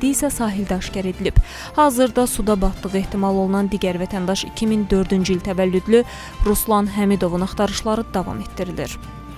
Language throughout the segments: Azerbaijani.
cəsədi isə sahildə aşkar edilib. Hazırda suda batdığı ehtimal olunan digər vətəndaş 2004-cü il təvəllüdlü Ruslan Həmidovun axtarışları davam etdirilir.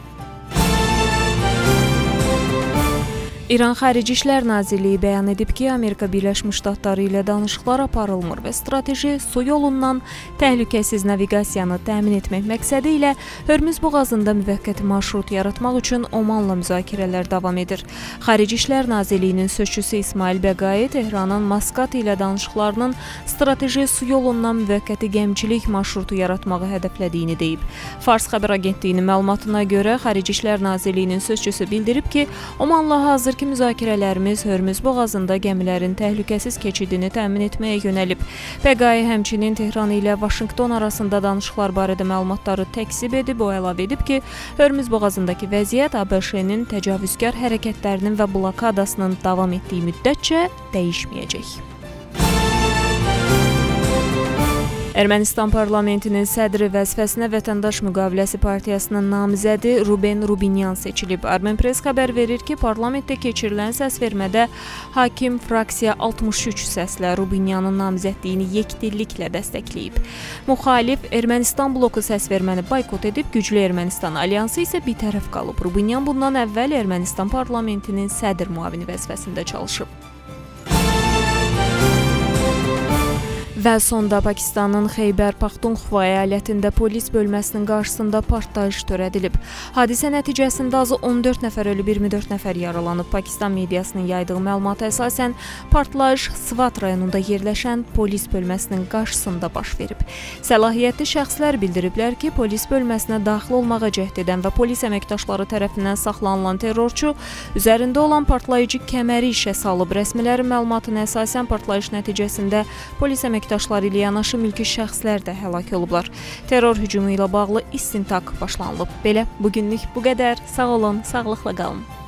İran Xarici İşlər Nazirliyi bəyan edib ki, Amerika Birləşmiş Ştatları ilə danışıqlar aparılmır və strateji su yolundan təhlükəsiz naviqasiyanı təmin etmək məqsədi ilə Hörmüz boğazında müvəqqəti marşrut yaratmaq üçün Omanla müzakirələr davam edir. Xarici İşlər Nazirliyinin sözçüsü İsmail Bəqai Tehranın Maskat ilə danışıqlarının strateji su yolundan müvəqqəti gəmiçilik marşrutu yaratmağı hədəflədiyini deyib. Fars xəbər agentliyinin məlumatına görə Xarici İşlər Nazirliyinin sözçüsü bildirib ki, Omanla hazır müzakirələrimiz Hörmüz boğazında gəmilərin təhlükəsiz keçidini təmin etməyə yönəlib. Bəqai həmçinin Tehran ilə Vaşinqton arasında danışıqlar barədə məlumatları təkzib edib, o əlavə edib ki, Hörmüz boğazındakı vəziyyət ABŞ-nin təcavüzkar hərəkətlərinin və blokadasının davam etdiyi müddətcə dəyişməyəcək. Ermənistan parlamentinin sədri vəzifəsinə Vətəndaş Müqaviləsi Partiyasının namizədi Ruben Rubinyan seçilib. Armen Press xəbər verir ki, parlamentdə keçirilən səsvermədə hakim fraksiya 63 səslə Rubinyanın namizədliyini yekdilliklə dəstəkləyib. Müxalif Ermənistan bloku səsverməni boykot edib, Güclü Ermənistan alyansı isə bitərəf qalıb. Rubinyan bundan əvvəl Ermənistan parlamentinin sədr müavini vəzifəsində çalışıb. Və sonda Pakistanın Xeybər Paxtunxva əyalətində polis bölməsinin qarşısında partlayış törədilib. Hadisə nəticəsində azı 14 nəfər ölüb, 24 nəfər yaralanıb. Pakistan mediasının yaydığı məlumata əsasən partlayış Svat rayonunda yerləşən polis bölməsinin qarşısında baş verib. Səlahiyyətli şəxslər bildiriblər ki, polis bölməsinə daxil olmağa cəhd edən və polis əməkdaşları tərəfindən saxlanılan terrorçu üzərində olan partlayıcı kəməri işə salıb. Rəsmilərin məlumatına əsasən partlayış nəticəsində polis əməkdaşları ilə yanaşı mülki şəxslər də həlak olublar. Terror hücumu ilə bağlı istintaq başlanılıb. Belə, bugünlük bu qədər. Sağ olun, sağlıqla qalın.